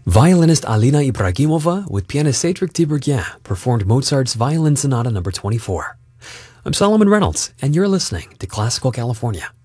Violinist Alina Ibragimova with pianist Cedric Tiberghien performed Mozart's Violin Sonata No. 24. I'm Solomon Reynolds, and you're listening to Classical California.